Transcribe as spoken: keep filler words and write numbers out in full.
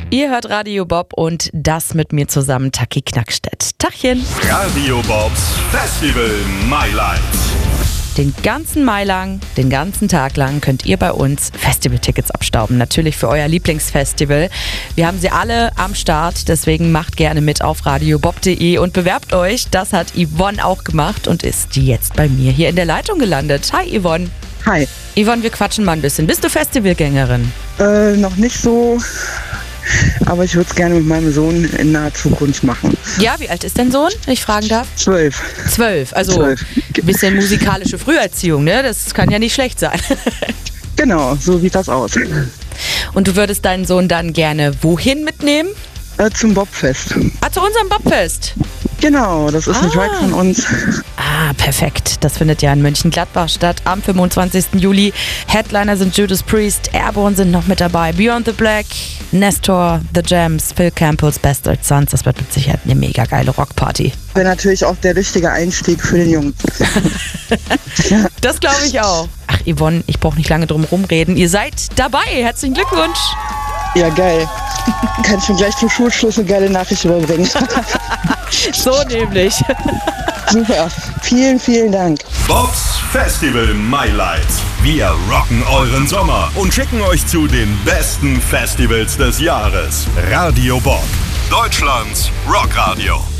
Ihr hört Radio Bob und das mit mir zusammen, Taki Knackstedt. Tachchen. Radio Bobs Festival My Life. Den ganzen Mai lang, den ganzen Tag lang könnt ihr bei uns Festivaltickets abstauben. Natürlich für euer Lieblingsfestival. Wir haben sie alle am Start, deswegen macht gerne mit auf radiobob punkt de und bewerbt euch. Das hat Yvonne auch gemacht und ist jetzt bei mir hier in der Leitung gelandet. Hi Yvonne. Hi. Yvonne, wir quatschen mal ein bisschen. Bist du Festivalgängerin? Äh, noch nicht so, aber ich würde es gerne mit meinem Sohn in naher Zukunft machen. Ja, wie alt ist dein Sohn, wenn ich fragen darf? Zwölf. Zwölf, also Zwölf. ein bisschen musikalische Früherziehung, ne? Das kann ja nicht schlecht sein. Genau, so sieht das aus. Und du würdest deinen Sohn dann gerne wohin mitnehmen? Äh, zum Bobfest. Ah, zu unserem Bobfest. Genau, das ist Ah. nicht weit von uns. Ah, perfekt. Das findet ja in Mönchengladbach statt am fünfundzwanzigsten Juli. Headliner sind Judas Priest, Airborne sind noch mit dabei, Beyond the Black, Nestor, The Jams, Phil Campbell's Best Old Sons. Das wird mit Sicherheit eine mega geile Rockparty. Wäre natürlich auch der richtige Einstieg für den Jungen. Das glaube ich auch. Ach, Yvonne, ich brauche nicht lange drum rumreden. Ihr seid dabei. Herzlichen Glückwunsch. Ja, geil. Kann ich mir gleich zum Schulschluss eine geile Nachricht überbringen. So nämlich. Super. Vielen, vielen Dank. Bobs Festival My Life. Wir rocken euren Sommer und schicken euch zu den besten Festivals des Jahres. Radio Bob, Deutschlands Rockradio.